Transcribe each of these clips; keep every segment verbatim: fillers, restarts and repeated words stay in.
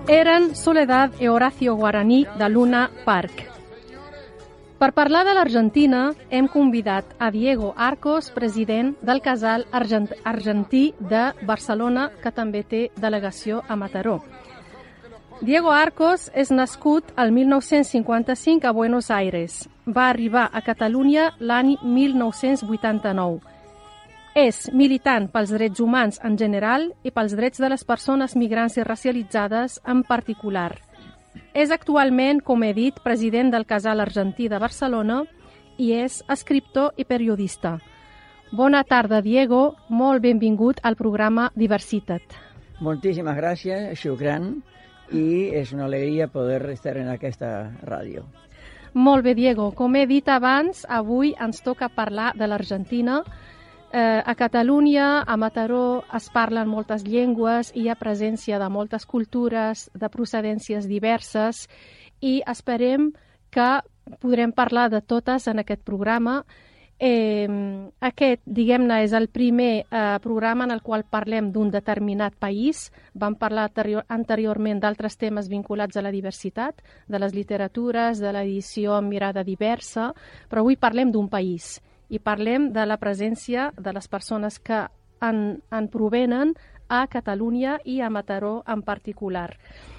eren Soledad e Horacio Guaraní de Luna Park. Per parlar de l'Argentina, hem convidat a Diego Arcos, president del Casal Argent Argentí de Barcelona, que també té delegació a Mataró. Diego Arcos és nascut al mil nou-cents cinquanta-cinc a Buenos Aires. Va arribar a Catalunya l'any mil nou-cents vuitanta-nou. És militant pels drets humans en general i pels drets de les persones migrants i racialitzades en particular. És actualment, com he dit, president del Casal Argentí de Barcelona i és escriptor i periodista. Bona tarda, Diego. Molt benvingut al programa Diversitat. Moltíssimes gràcies, Shukran, i és una alegria poder estar en aquesta ràdio. Molt bé, Diego. Com he dit abans, avui ens toca parlar de l'Argentina. Eh, a Catalunya, a Mataró, es parlen moltes llengües, hi ha presència de moltes cultures, de procedències diverses, i esperem que podrem parlar de totes en aquest programa. Eh, aquest, diguem-ne, és el primer eh, programa en el qual parlem d'un determinat país. Vam parlar anterior, anteriorment d'altres temes vinculats a la diversitat, de les literatures, de l'edició amb mirada diversa, però avui parlem d'un país. I parlem de la presència de les persones que en, en provenen a Catalunya i a Mataró en particular.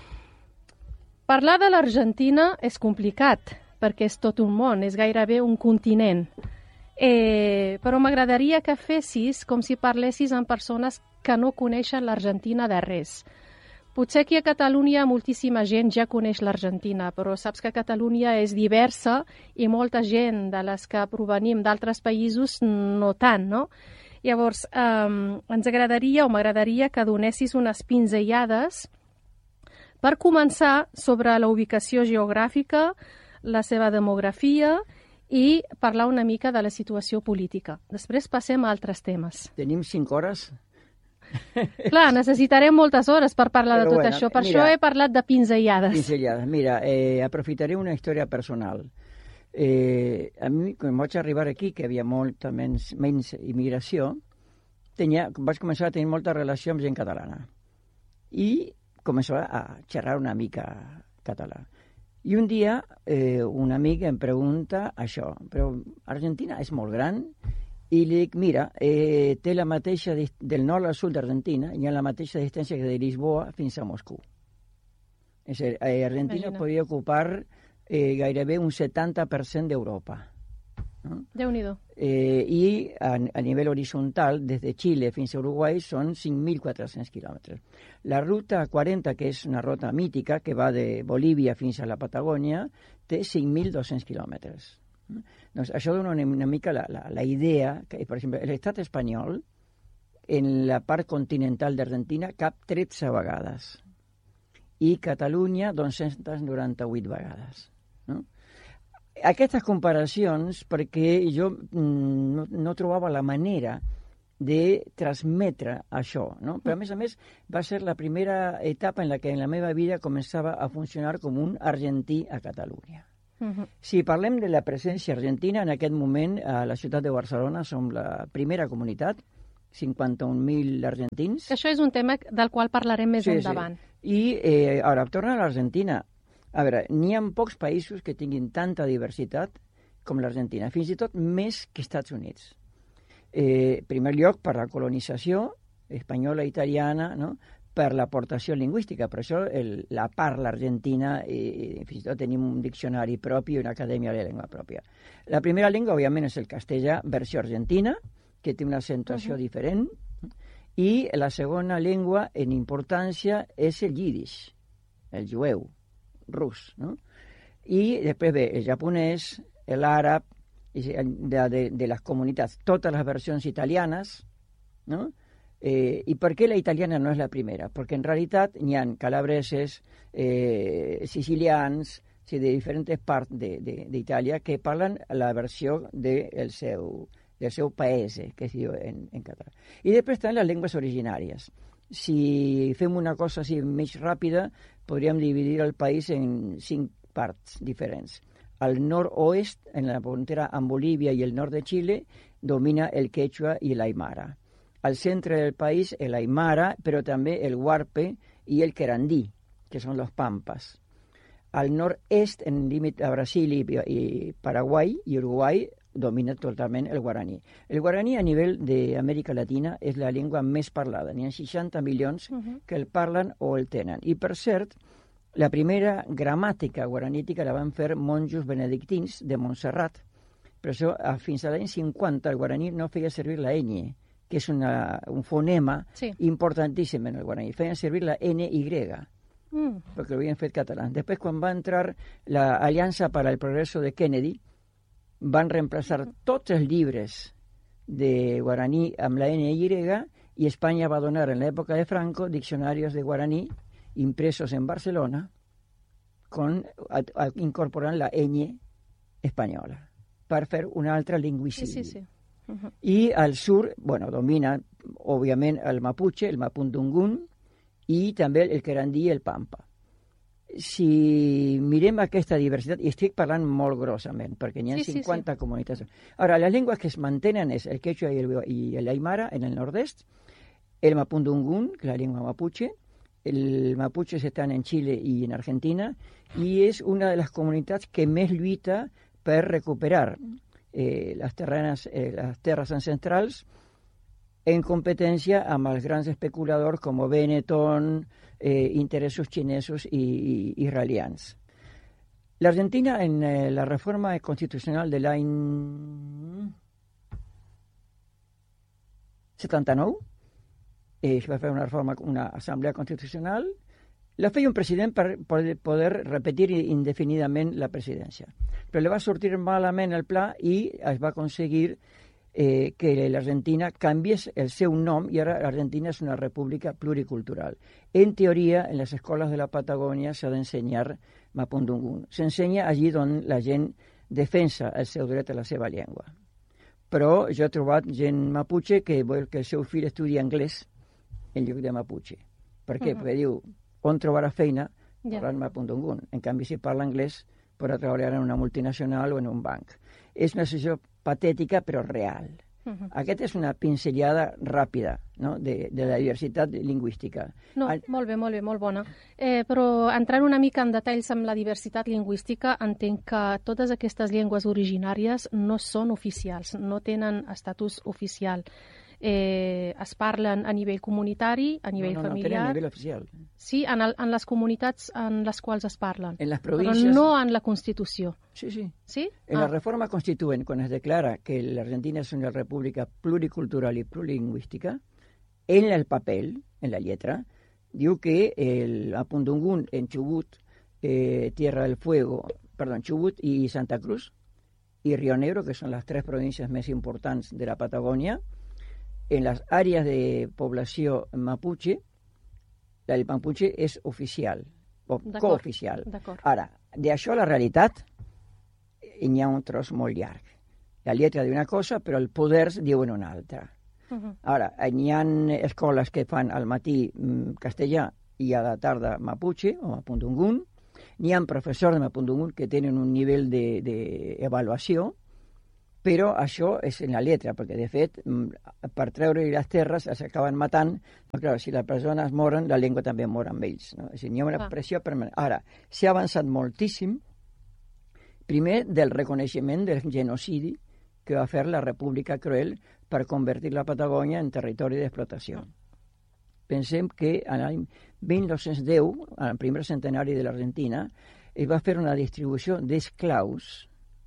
Parlar de l'Argentina és complicat, perquè és tot un món, és gairebé un continent. Eh, però m'agradaria que fessis com si parlessis amb persones que no coneixen l'Argentina de res. Potser aquí a Catalunya moltíssima gent ja coneix l'Argentina, però saps que Catalunya és diversa i molta gent de les que provenim d'altres països no tant, no? Llavors, eh, ens agradaria o m'agradaria que donessis unes pinzellades per començar sobre la ubicació geogràfica, la seva demografia i parlar una mica de la situació política. Després passem a altres temes. Tenim cinc hores? Clar, necessitarem moltes hores per parlar Però de tot bueno, això. Per mira, això he parlat de pinzellades. Pinzellades. Mira, eh, aprofitaré una història personal. Eh, a mi, quan vaig arribar aquí, que hi havia molta menys, menys immigració, tenia, vaig començar a tenir molta relació amb gent catalana. I començava a xerrar una mica català. I un dia eh, un amic em pregunta això, però Argentina és molt gran. I li dic, mira, eh, té la mateixa, del nord al sud d'Argentina, hi ha la mateixa distància que de Lisboa fins a Moscou. És a dir, eh, Argentina Imagina. Podria ocupar eh, gairebé un setanta per cent d'Europa. No? Déu-n'hi-do. Eh, I a, a nivell horitzontal, des de Xile fins a Uruguai, són cinc mil quatre-cents quilòmetres. La ruta quaranta, que és una ruta mítica, que va de Bolívia fins a la Patagònia, té cinc mil dos-cents quilòmetres. Doncs això dona una, una mica la, la, la idea que, per exemple, l'estat espanyol en la part continental d'Argentina cap tretze vegades i Catalunya dos-cents noranta-vuit vegades. No? Aquestes comparacions, perquè jo mm, no, no trobava la manera de transmetre això, no? Però a més a més va ser la primera etapa en la que en la meva vida començava a funcionar com un argentí a Catalunya. Uh-huh. Si parlem de la presència argentina, en aquest moment a la ciutat de Barcelona som la primera comunitat, cinquanta-un mil argentins. Això és un tema del qual parlarem més sí, endavant. Sí. I eh, ara, tornant a l'Argentina, a veure, n'hi ha pocs països que tinguin tanta diversitat com l'Argentina, fins i tot més que Estats Units. Eh, en primer lloc, per la colonització espanyola i italiana, no? Per l'aportació lingüística, per això el, la parla argentina, eh, fins i tot tenim un diccionari propi i una acadèmia de llengua pròpia. La primera llengua, òbviament, és el castellà, versió argentina, que té una acentuació uh-huh. diferent, i la segona llengua, en importància, és el yiddish, el jueu, rus, no? I després ve el japonès, l'àrab, de, de, de les comunitats, totes les versions italianes, no? Eh, I per què la italiana no és la primera? Perquè en realitat n'hi ha calabreses, eh, sicilians, sí, de diferents parts d'Itàlia que parlen la versió del seu, del seu paese, que es diu en, en català. I després estan les llengües originàries. Si fem una cosa així més ràpida, podríem dividir el país en cinc parts diferents. Al nord-oest, en la frontera amb Bolívia i el nord de Xile, domina el quechua i l'aimara. Al centre del país, el aimara, però també el huarpe i el querandí, que son los pampas. Al nord-est, en el límite a Brasil y, y Paraguay y Uruguay, domina totalment el guaraní. El guaraní a nivell d'Amèrica Latina és la llengua més parlada. N'hi ha seixanta milions uh-huh. que el parlen o el tenen. I, per cert, la primera gramàtica guaranítica la van fer monjos benedictins de Montserrat. Per això, fins a l'any cinquanta, el guaraní no feia servir la ñ, que és una, un fonema sí. importantíssim en el guaraní. Feien servir la ene i, mm. perquè ho havien fet català. Després, quan va entrar la Aliança per al Progreso de Kennedy, van reemplaçar tots els llibres de guaraní amb la ene i i Espanya va donar en l'època de Franco diccionaris de guaraní impresos en Barcelona con, a, a, incorporant la ñ espanyola per fer una altra lingüística. Sí, sí, sí. Uh-huh. I al sur, bueno, domina, òbviament, el mapuche, el mapudungun i també el querandí i el pampa. Si mirem aquesta diversitat, i estic parlant molt grossament, perquè n'hi ha sí, cinquanta sí, sí. comunitats. Ara, les llengües que es mantenen és el quechua i el, i el aymara en el nord-est, el mapudungun, que és la llengua mapuche, el mapuche estan en Xile i en Argentina, i és una de les comunitats que més lluita per recuperar eh, les, terrenes, eh, les terres ancestrals en competència amb els grans especuladors com Benetton, eh, interessos xinesos i, i israelians. L'Argentina, en eh, la reforma constitucional de l'any setanta-nou, eh, es va fer una reforma, una assemblea constitucional, la feia un president per poder, poder repetir indefinidament la presidència. Però li va sortir malament el pla i es va aconseguir eh, que l'Argentina canviés el seu nom i ara l'Argentina és una república pluricultural. En teoria, en les escoles de la Patagònia s'ha d'ensenyar mapudungun. S'ensenya allí on la gent defensa el seu dret a la seva llengua. Però jo he trobat gent mapuche que vol que el seu fill estudi anglès en lloc de mapuche. Per què? Uh-huh. Perquè diu, on trobarà feina parlant yeah. mapudungun. En canvi, si parla anglès, podrà treballar en una multinacional o en un banc. És una situació patètica, però real. Uh-huh. Aquesta és una pinzellada ràpida, no?, de, de la diversitat lingüística. No, Al... molt bé, molt bé, molt bona. Eh, però entrant una mica en detalls amb la diversitat lingüística, entenc que totes aquestes llengües originàries no són oficials, no tenen estatus oficial. Eh, es parlen a nivell comunitari, a nivell no, no, familiar... No, tenen a nivell oficial. Sí, en, el, en les comunitats en les quals es parlen. En les províncies... Però no en la Constitució. Sí, sí. ¿Sí? En ah. la reforma constituent, quan es declara que l'Argentina és una república pluricultural i plurilingüística, en el paper, en la lletra, diu que el mapudungun en Chubut, eh, Tierra del Fuego, perdón, Chubut i Santa Cruz, i Río Negro, que són les tres províncies més importants de la Patagònia, en les àrees de població mapuche, el mapuche és oficial, o cooficial. Ara, d'això la realitat n'hi ha un tros molt llarg. La lletra diu una cosa, però el poder diu en una altra. Uh-huh. Ara, n'hi ha escoles que fan al matí mm, castellà i a la tarda mapuche o mapudungun. N'hi ha professors de mapudungun que tenen un nivell d'avaluació, però això és en la lletra, perquè de fet, per treure-hi les terres es acaben matant, però clar, si les persones moren, la llengua també mor amb ells. No? És a dir, hi ha una pressió permanent. Ara, s'ha avançat moltíssim, primer del reconeixement del genocidi que va fer la República Cruel per convertir la Patagònia en territori d'explotació. Pensem que l'any mil nou-cents deu, al primer centenari de l'Argentina, es va fer una distribució d'esclaus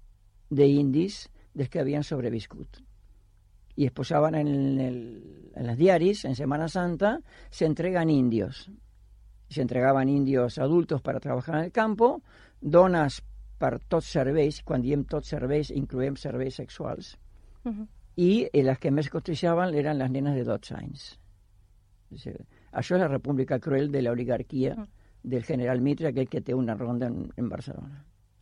d'indis dels que havien sobreviscut. I es posaven en, el, en els diaris, en Semana Santa, se entregan indios. Se entregaven indios adultos para trabajar en el campo, dones per tots serveis, quan diem tots serveis, incloem serveis sexuals, uh-huh. i les que més cotizaven eren les nenes de dotze anys. Això és la república cruel de l'oligarquia uh-huh. del general Mitre, aquell que té una ronda en, en Barcelona.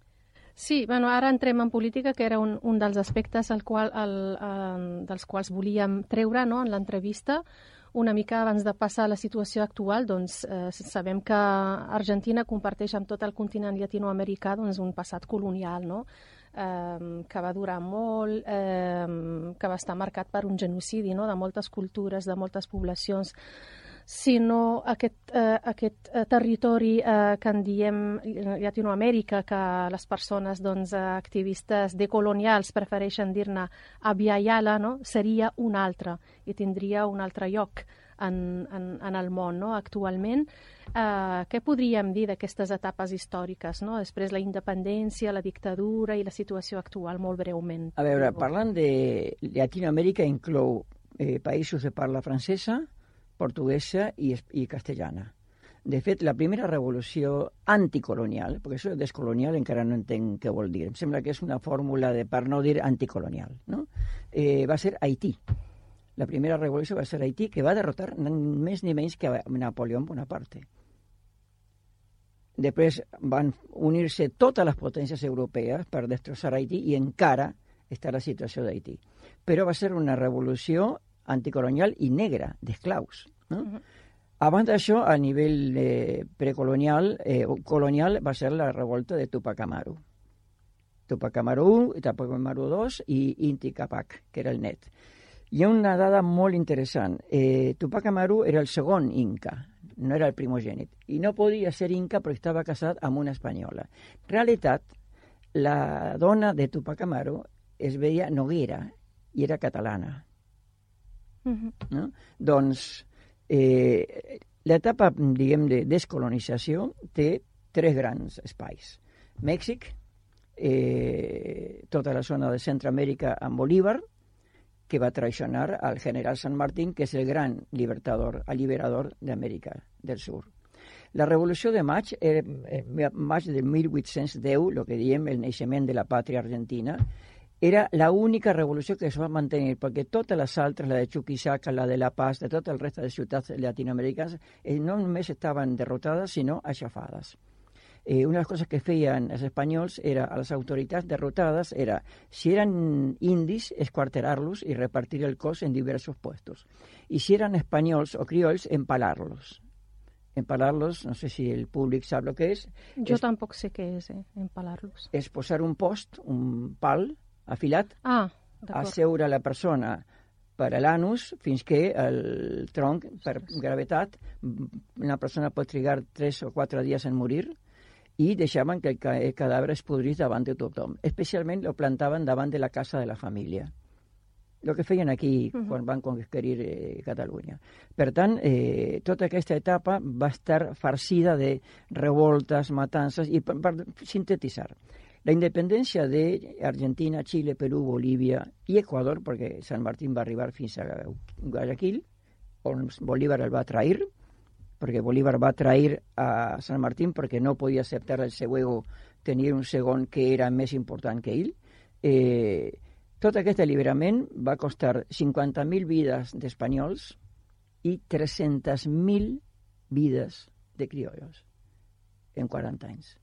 Sí, bueno, ara entrem en política, que era un, un dels aspectes al qual, el, el, dels quals volíem treure, no?, en l'entrevista. Una mica abans de passar a la situació actual, doncs eh, sabem que Argentina comparteix amb tot el continent llatinoamericà doncs, un passat colonial, no?, eh, que va durar molt, eh, que va estar marcat per un genocidi, no?, de moltes cultures, de moltes poblacions. sinó aquest, eh, aquest eh, territori eh, que en diem Llatinoamèrica, que les persones doncs, eh, activistes decolonials prefereixen dir-ne Abya Yala, no? Seria un altre i tindria un altre lloc en, en, en el món, no? Actualment. Eh, què podríem dir d'aquestes etapes històriques, no? Després la independència, la dictadura i la situació actual, molt breument. A veure, parlant de Llatinoamèrica, inclou eh, països de parla francesa, portuguesa i, i castellana. De fet, la primera revolució anticolonial, perquè això de descolonial encara no entenc què vol dir, em sembla que és una fórmula de, per no dir anticolonial, no? Eh, va ser Haití. La primera revolució va ser Haití, que va derrotar més ni menys que Napoleó Bonaparte. Després van unir-se totes les potències europees per destrossar Haití i encara està la situació d'Haití. Però va ser una revolució anticolonial i negra, d'esclaus. No? Uh -huh. Abans d'això, a nivell eh, precolonial, eh, colonial, va ser la revolta de Tupac Amaru. Tupac Amaru u, Tupac Amaru dos i Inti Capac, que era el net. Hi ha una dada molt interessant. Eh, Tupac Amaru era el segon inca, no era el primogènit, i no podia ser inca perquè estava casat amb una espanyola. En realitat, la dona de Tupac Amaru es veia Noguera i era catalana. Uh-huh. No? Doncs eh, l'etapa, diguem, de descolonització té tres grans espais. Mèxic, eh, tota la zona de Centroamèrica amb Bolívar, que va traicionar al general San Martín, que és el gran libertador, alliberador d'Amèrica del Sur. La Revolució de Maig, eh, eh, maig de mil vuit-cents deu, el que diem el naixement de la pàtria argentina, era l'única revolució que es va mantenir, perquè totes les altres, la de Chuquisaca, la de La Paz, de tot el rest de ciutats latinoamericanes, eh, no només estaven derrotades, sinó aixafades. Eh, una de les coses que feien els espanyols era, a les autoritats derrotades, era, si eren indis, esquarterar-los i repartir el cos en diversos puestos. I si eren espanyols o criolls, empalar-los. Empalar-los, no sé si el públic sap el que és. Jo és, tampoc sé què és, eh, empalar-los. És posar un post, un pal, afilat, ah, a seure la persona per l'anus fins que el tronc, per gravetat, una persona pot trigar tres o quatre dies en morir i deixaven que el, ca el cadàver es podrís davant de tothom. Especialment lo plantaven davant de la casa de la família. El que feien aquí uh-huh. quan van conquerir eh, Catalunya. Per tant, eh, tota aquesta etapa va estar farcida de revoltes, matances, i per, per sintetitzar. La independència d'Argentina, Xile, Perú, Bolívia i Equador, perquè San Martín va arribar fins a Guayaquil, on Bolívar el va trair, perquè Bolívar va trair a San Martín perquè no podia acceptar el seu ego tenir un segon que era més important que ell. Eh, tot aquest alliberament va costar cinquanta mil vides d'espanyols i tres-centes mil vides de criollos en quaranta anys.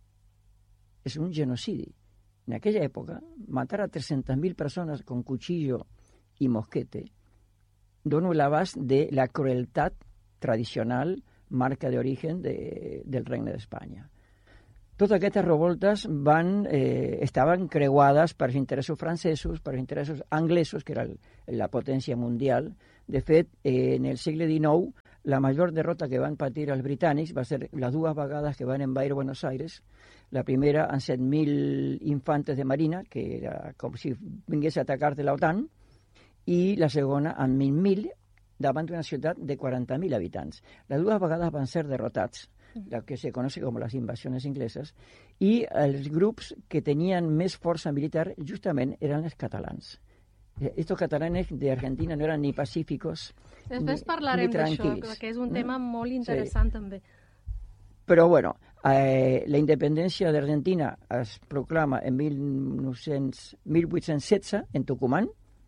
És un genocidi. En aquella època, matar a tres-centes mil persones con cuchillo i mosquete dona l'abast de la crueltat tradicional, marca d'origen de, del Regne d'Espanya. Totes aquestes revoltes van, eh, estaven creuades per interessos francesos, per interessos anglesos, que era el, la potència mundial. De fet, eh, en el segle dinou, la major derrota que van patir els britànics va ser les dues vegades que van envair Buenos Aires. La primera amb set mil infantes de marina, que era com si vingués a atacar-te l'OTAN, i la segona amb mil mil davant d'una ciutat de quaranta mil habitants. Les dues vegades van ser derrotats, la que se conoce com les invasions ingleses, i els grups que tenien més força militar justament eren els catalans. Estos catalanes de Argentina no eren ni pacíficos Després ni, parlarem ni tranquils. d'això, que és un tema molt interessant sí. també. Però, bueno, eh, la independència d'Argentina es proclama en mil vuit-cents setze en Tucumán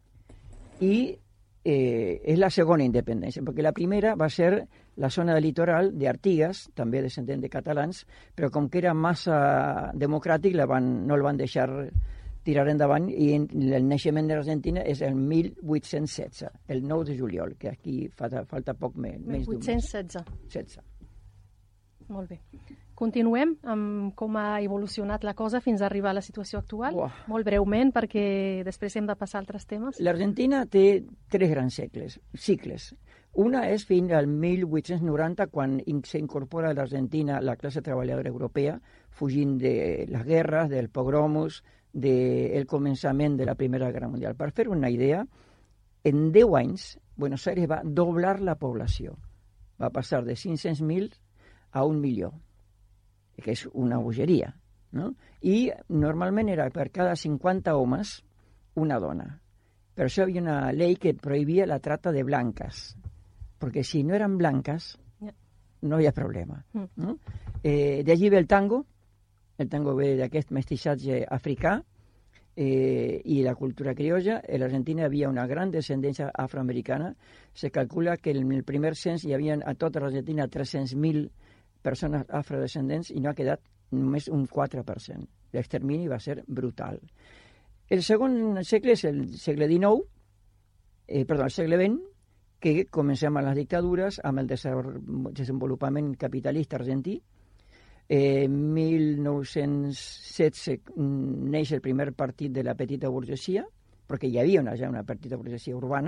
i eh, és la segona independència, perquè la primera va ser la zona del litoral d'Artigas, també descendent de catalans, però com que era massa democràtic la van, no el van deixar tirar endavant i el naixement de l'Argentina és el mil vuit-cents setze, el nou de juliol, que aquí falta, falta poc més, més d'un mes. mil vuit-cents setze. setze. Molt bé. Continuem amb com ha evolucionat la cosa fins a arribar a la situació actual. Uah. Molt breument, perquè després hem de passar a altres temes. L'Argentina té tres grans segles, cicles. Una és fins al mil vuit-cents noranta, quan s'incorpora a l'Argentina la classe treballadora europea, fugint de les guerres, del pogromus, del començament de la Primera Guerra Mundial. Per fer una idea, en deu anys, Buenos Aires va doblar la població. Va passar de cinc-cents mil a un milió, que és una bogeria, no? I normalment era per cada cinquanta homes una dona. Per això hi havia una llei que prohibia la trata de blanques, perquè si no eren blanques no hi ha problema. Mm. No? Eh, D'allí ve el tango, el tango ve d'aquest mestissatge africà, Eh, i la cultura criolla. En l'Argentina hi havia una gran descendència afroamericana. Se calcula que en el primer cens hi havia a tota l'Argentina tres-cents mil persones afrodescendents i no ha quedat només un quatre per cent. L'extermini va ser brutal. El segon segle és el segle dinou, eh, perdó, el segle vint, que comencem amb les dictadures, amb el desenvolupament capitalista argentí. En eh, mil nou-cents setze neix el primer partit de la petita burgesia, perquè hi havia una, ja una petita burgesia urbana,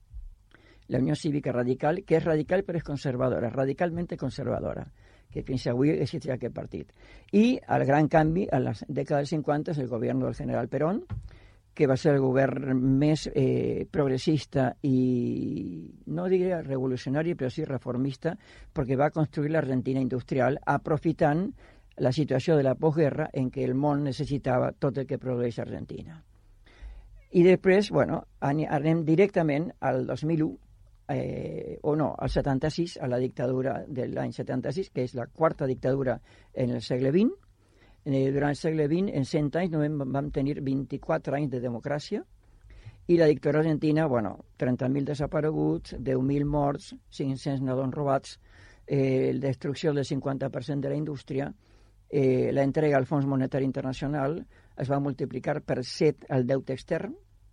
la Unió Cívica Radical, que és radical però és conservadora, radicalment conservadora, que fins avui existia aquest partit. I el gran canvi, a la dècada dels cinquanta, és el govern del general Perón, que va ser el govern més eh, progressista i, no diria revolucionari, però sí reformista, perquè va construir l'Argentina industrial, aprofitant la situació de la postguerra en què el món necessitava tot el que produeix Argentina. I després, bueno, anem directament al dos mil u, eh, o no, al setanta-sis, a la dictadura de l'any setanta-sis, que és la quarta dictadura en el segle vint. Eh, durant el segle vint, en cent anys, només vam tenir vint-i-quatre anys de democràcia, i la dictadura argentina, bueno, trenta mil desapareguts, deu mil morts, cinc-cents nadons robats, eh, la destrucció del cinquanta per cent de la indústria, eh, la entrega al Fons Monetari Internacional, es va multiplicar per set el deute extern,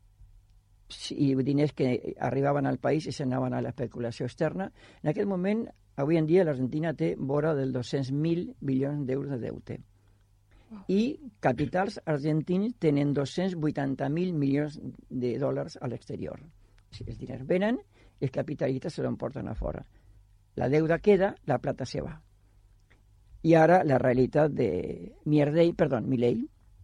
i diners que arribaven al país i s'anaven a l'especulació externa. En aquest moment, avui en dia, l'Argentina té vora dels dos-cents mil milions d'euros de deute. I capitals argentins tenen dos-cents vuitanta mil milions de dòlars a l'exterior. Si els diners venen, els capitalistes se l'emporten a fora. La deuda queda, la plata se va. I ara la realitat de Mierdei, perdó, Milei,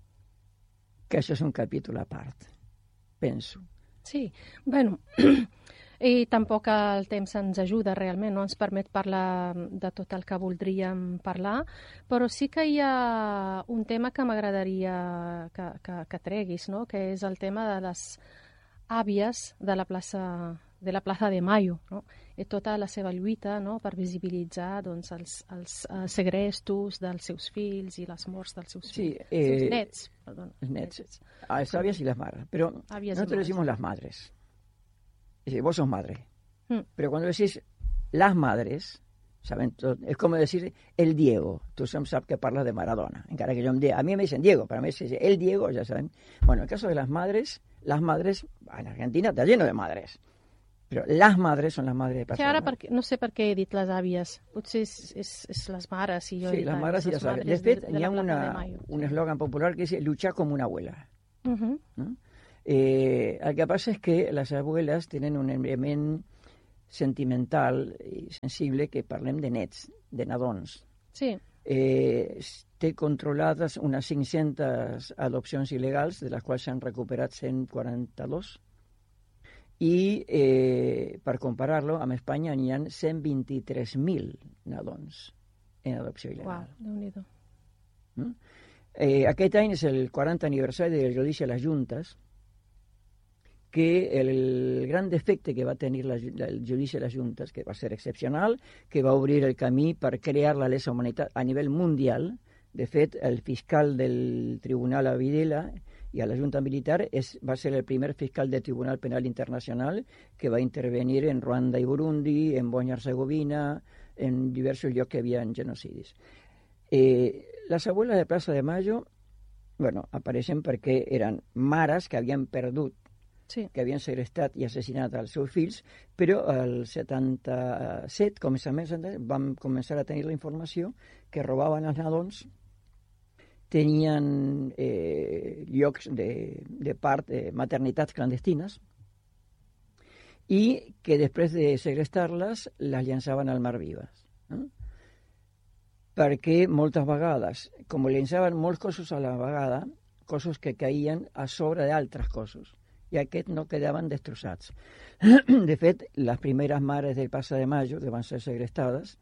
que això és un capítol a part, penso. Sí, bueno, i tampoc el temps ens ajuda realment, no ens permet parlar de tot el que voldríem parlar, però sí que hi ha un tema que m'agradaria que, que, que treguis, no? Que és el tema de les àvies de la plaça de la plaça de Mayo, no? I tota la seva lluita, no? Per visibilitzar, doncs, els, els uh, segrestos dels seus fills i les morts dels seus sí, fills, eh, seus nets, perdón. Els nets, las avias y las madres, pero nosotros decimos las madres. Es decir, vos sos madre, mm. pero cuando decís las madres, saben, es como decir el Diego. Tú sabes que parlas de Maradona, encara que yo a mí me dicen Diego, para mí es el Diego, ya saben. Bueno, en el caso de las madres, las madres, en Argentina está lleno de madres. Però les madres són les madres de persones. Que ara, perquè, no sé per què he dit les àvies. Potser és, és, és les mares. I jo sí, les mares i les àvies. De fet, de, de hi ha una, un eslògan popular que és luchar com una abuela. Uh -huh. ¿No? Eh, el que passa és que les abueles tenen un element sentimental i sensible que parlem de nets, de nadons. Sí. Eh, té controlades unes cinc-centes adopcions il·legals, de les quals s'han recuperat cent quaranta-dos. I eh, per comparar-lo, amb Espanya n'hi ha cent vint-i-tres mil nadons en adopció il·legal. Uau, Déu-n'hi-do. ¿No? Eh, aquest any és el quaranta aniversari del judici a les juntes, que el gran defecte que va tenir la, el judici a les juntes, que va ser excepcional, que va obrir el camí per crear la lesa humanitat a nivell mundial. De fet, el fiscal del Tribunal a Videla i a la Junta Militar és, va ser el primer fiscal del Tribunal Penal Internacional que va intervenir en Ruanda i Burundi, en Bosnia-Herzegovina, en diversos llocs que hi havia genocidis. Eh, les abuelas de Plaça de Mayo, bueno, apareixen perquè eren mares que havien perdut, sí. que havien segrestat i assassinat els seus fills, però el setanta-set, començament, vam començar a tenir la informació que robaven els nadons, tenien eh, llocs de, de part, eh, maternitats clandestines, i que després de segrestar-les les llançaven al mar vives. No? Perquè moltes vegades, com llançaven molts cossos a la vegada, cossos que caïen a sobre d'altres cossos, i aquests no quedaven destrossats. De fet, les primeres mares del Plaça de Mayo, que van ser segrestades,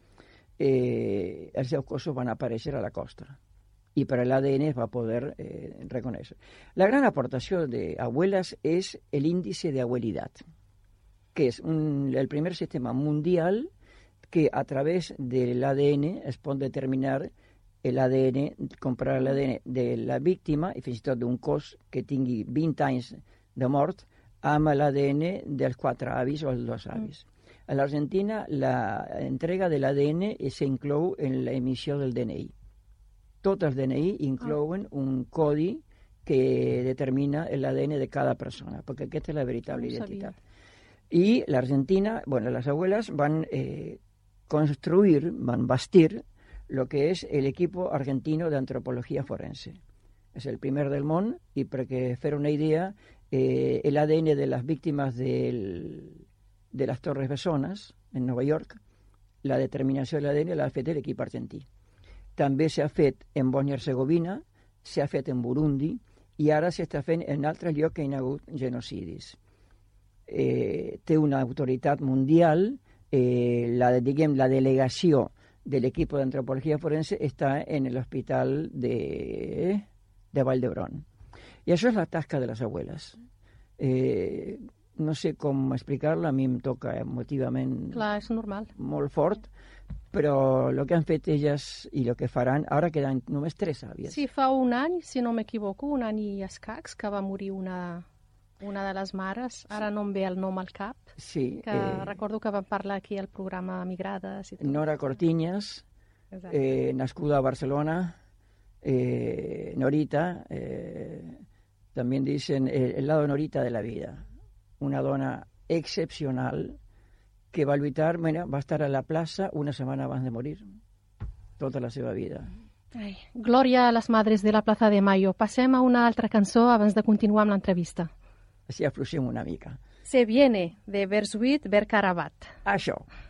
eh, els seus cossos van aparèixer a la costa. Y para el A D N va a poder eh, reconocer. La gran aportación de abuelas es el índice de abuelidad, que es un, el primer sistema mundial que a través del A D N es pot determinar el A D N, comparar l'A D N de la víctima i fins i tot d'un cos que tingui vint anys de mort amb l'A D N dels quatre avis o els dos avis. A l'Argentina la entrega de l'A D N s'inclou en l'emissió del D N I. Tots els D N I inclouen un codi que determina l'A D N de cada persona, perquè aquesta és la veritable no identitat. I l'Argentina, bueno, les abuelas van eh, construir, van bastir lo que es el equipo argentino de antropología forense. Es el primer del món i perquè fer una idea, eh, el A D N de las víctimas del, de las Torres Bessones en Nova York, la determinació de l'A D N l'ha fet l'equip argentí. També s'ha fet en Bòsnia-Hercegovina, s'ha fet en Burundi i ara s'està fent en altres llocs que hi ha hagut genocidis. Eh, té una autoritat mundial, eh, la, diguem, la delegació del equipo de antropología forense está en el hospital de, de Vall d'Hebron. I això és la tasca de les abueles. Eh, no sé com explicar-lo, a mi em toca emotivament Clar, és normal. molt fort, però el que han fet elles i el que faran, ara queden només tres àvies. Sí, fa un any, si no m'equivoco, un any i escacs, que va morir una, una de les mares, ara no em ve el nom al cap, sí, que eh, recordo que vam parlar aquí al programa Migrades i tot. Nora Cortiñas, eh, nascuda a Barcelona, eh, Norita, eh, también dicen el, el lado Norita de la vida, una dona excepcional que va lluitar, mira, va estar a la plaça una setmana abans de morir, tota la seva vida. Ai, glòria a les madres de la Plaza de Mayo. Passem a una altra cançó abans de continuar amb l'entrevista. Així afluixem una mica. Se viene, de Bersuit Bergarabat. Això.